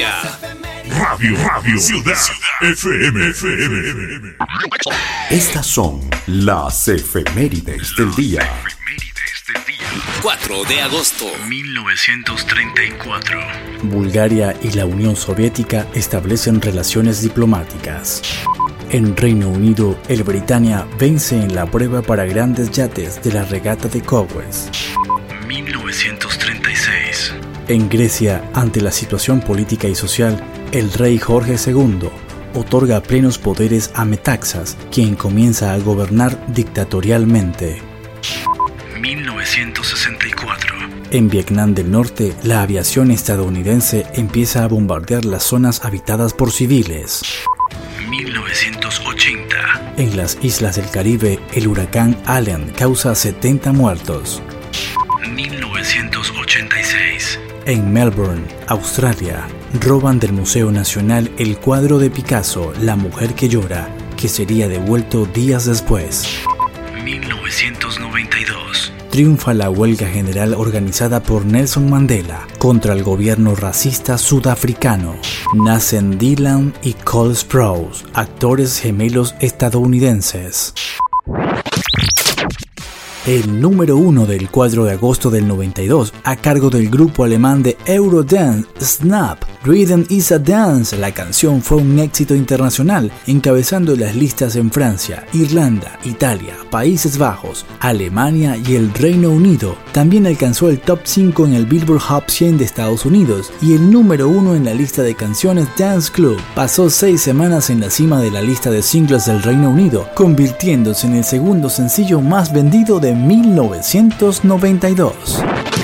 Radio Ciudad FM. Estas son las efemérides del día. 4 de agosto 1934. Bulgaria y la Unión Soviética establecen relaciones diplomáticas. En Reino Unido, el Britannia vence en la prueba para grandes yates de la regata de Cowes. 1936. En Grecia, ante la situación política y social, el rey Jorge II otorga plenos poderes a Metaxas, quien comienza a gobernar dictatorialmente. 1964. En Vietnam del Norte, la aviación estadounidense empieza a bombardear las zonas habitadas por civiles. 1980. En las islas del Caribe, el huracán Allen causa 70 muertos. 1986. En Melbourne, Australia, roban del Museo Nacional el cuadro de Picasso, La mujer que llora, que sería devuelto días después. 1992. Triunfa la huelga general organizada por Nelson Mandela contra el gobierno racista sudafricano. Nacen Dylan y Cole Sprouse, actores gemelos estadounidenses. El número 1 del 4 de agosto del 92, a cargo del grupo alemán de Eurodance, Snap, Rhythm is a Dance. La canción fue un éxito internacional, encabezando las listas en Francia, Irlanda, Italia, Países Bajos, Alemania y el Reino Unido. También alcanzó el top 5 en el Billboard Hot 100 de Estados Unidos y el número 1 en la lista de canciones Dance Club. Pasó 6 semanas en la cima de la lista de singles del Reino Unido, convirtiéndose en el segundo sencillo más vendido de 1992.